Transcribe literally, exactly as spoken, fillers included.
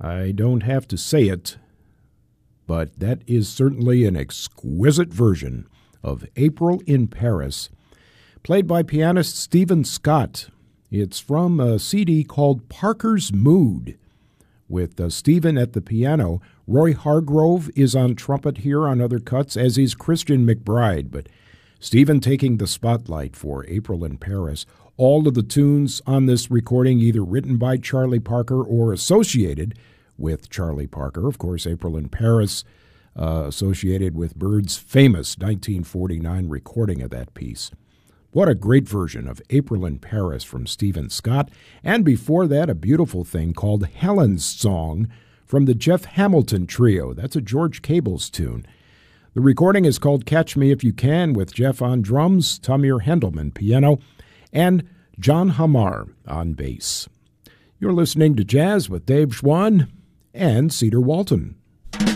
I don't have to say it, but that is certainly an exquisite version of April in Paris, played by pianist Stephen Scott. It's from a C D called Parker's Mood, with uh, Stephen at the piano. Roy Hargrove is on trumpet here on other cuts, as is Christian McBride, but Stephen taking the spotlight for April in Paris. All of the tunes on this recording either written by Charlie Parker or associated with Charlie Parker. Of course, April in Paris, uh, associated with Bird's famous nineteen forty-nine recording of that piece. What a great version of April in Paris from Stephen Scott. And before that, a beautiful thing called Helen's Song from the Jeff Hamilton Trio. That's a George Cable's tune. The recording is called Catch Me If You Can, with Jeff on drums, Tamir Hendelman piano, and John Hamar on bass. You're listening to Jazz with Dave Schwann and Cedar Walton.